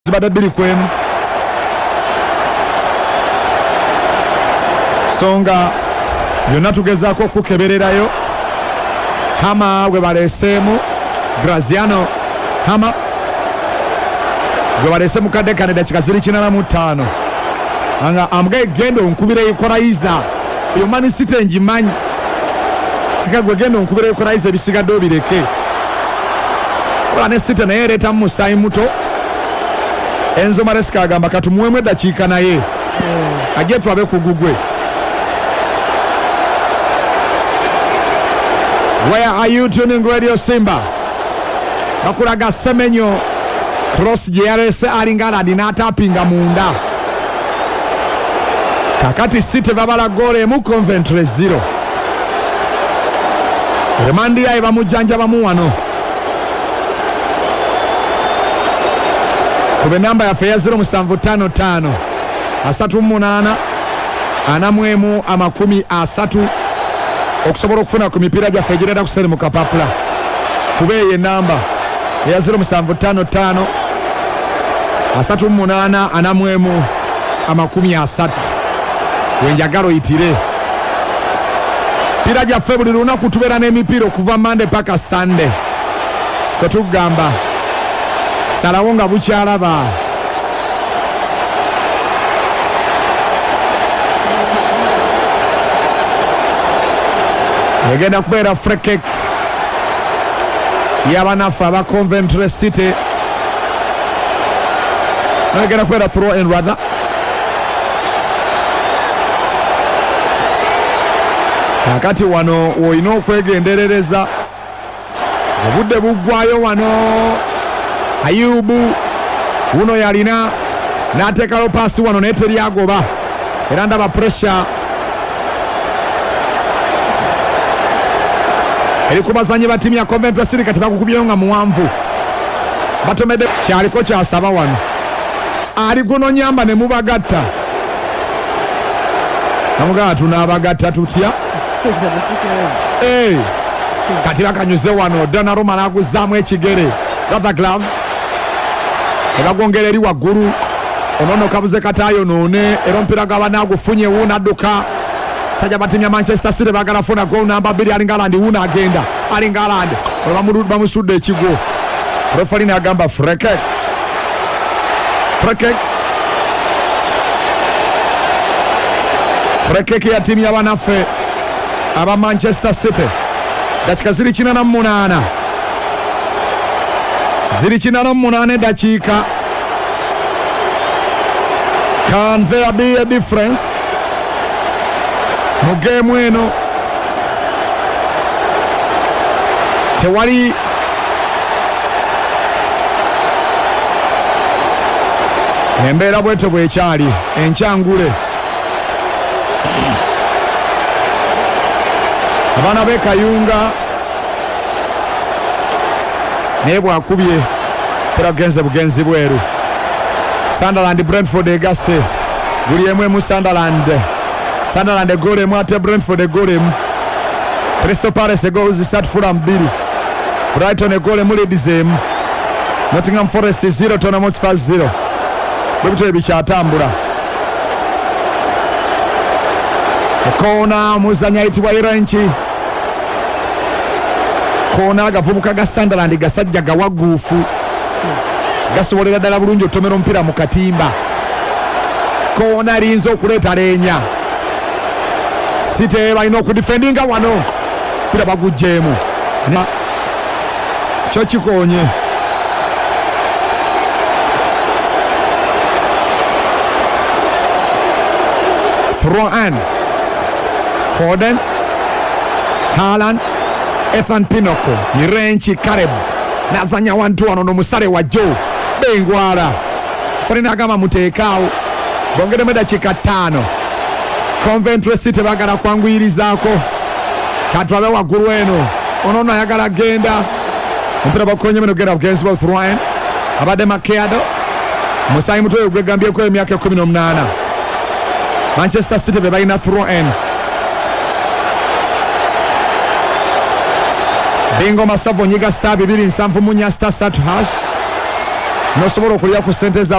zibadde bbiri ku emu. So nga byonna tugezaako okukebererayo. Hama gwe baleeseemu Graziano Hama gwe baleese mu kadde kane dakika ziri 45 nga amugaye genda onkubira Equalizer eyo Man City ngimanyi kaka gwe genda onkubira Equalizer ebisigadde obireke oba ne City naye ereetamu musaayi muto. Enzo Maresca agamba katumuwemu eddakiika naye ajje twabe ku gugwe. Where are you tuning Radio Simba? Bakulaga Semenyo cross JRS alingala n'atapinga munda. Kakati City babala gole mu Coventry 0. Remandi yae bamujjanja bamuwano. Kube namba ya feya 0755 38 anamwemu amakumi asatu okusobola okufuna ku mipiira gyaffe egirenda kusere mu kapapula. Kubeeye namba eya 0755 38 anamwemu amakumi asatu wenjagala oyitire. Mipiira gyaffe buli lunaku tubeera n'emipiira okuva Monday paka Sunday. So tugamba salawo nga bukyalaba. Egenda kubeera free kick y'abanafu aba Coventry City. Egenda kubeera throw in rather. Kakati wano olina okwegenderereza obudde buggwayo wano. Ayubu uno yalina n'ateekalo paasi wano naye teryagoba era ndaba pressure eri ku bazanyi ba ttiimu ya Coventry City kati bakukubyeyo nga muwanvu batomedde kyaliko kyasaba wano ali guno nyamba ne mubagatta namugamba tunaabagatta tutya kati bakanyuze wano Donnarumma n'aguzzaamu ekigere Rather gloves ebagongera eri waggulu onono kabuze katayo none era omupiira gw'abanagufunye wuuna adduka sajja batimya Manchester City bagala funa goal namba 2 Alingaland wuuna agenda Alingaland bamusudde ekigwo referee n'agamba free kick ya ttiimu y'abanaffe aba Manchester City dakika ziri 48 ziri 48 dakiika. Can there be a difference mu geemu eno? Tewali embeera bwetyo bwekyali enkyangule. Abaana b'e Kayunga naye bwakubye teragenze bugenzi bweru. Sunderland Brentford egasse buli emu emu. Sunderland eggoolo emu ate Brentford eggoolo emu. Crystal Palace eggoolo zisatu Fulham 2. Brighton eggoolo emu Leeds emu. Nottingham Forest 0 Tottenham Hotspur 0. bwe bityo bikyatambula. Ekoona omuzannyi ayitibwa Iranchi. Koona agavubuka ga Sunderland gasajja gawagguufu gasobolera ddala bulungi otomera omupiira mu katimba. Koona linza okuleeta leenya. City balina okudifendinga wano omupiira bagugjeemu kyo kikonye. Throw in Foden, Haaland, Ethan Pinocchio, Irenchi Kareb nazanya wantu wano n'omusale wa Joe Bengwala falina agamba muteekaawo bongeremu eddakiika 5. Coventry City bagala kwanguyirizaako katwabe waggulu eno onono ayagala genda omupiira bakonye meno genda bugenzi bwa throw in abadde Makeado musaayi mutwe gwegambyeko emyaka 18. Manchester City be balina throw in. Bingo Masabo nyiga star 2 7 munya star 3 hash. Nosobola okulya ku sente za